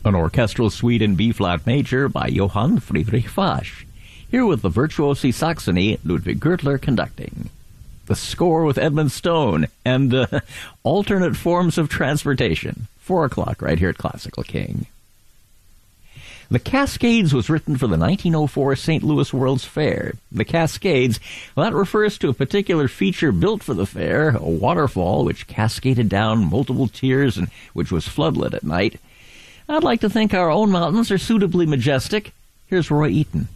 An orchestral suite in B-flat major by Johann Friedrich Fasch. Here with the Virtuosi Saxony, Ludwig Gürtler conducting. The score with Edmund Stone and alternate forms of transportation. 4 o'clock right here at Classical King. The Cascades was written for the 1904 St. Louis World's Fair. The Cascades, well, that refers to a particular feature built for the fair, a waterfall which cascaded down multiple tiers and which was floodlit at night. I'd like to think our own mountains are suitably majestic. Here's Roy Eaton.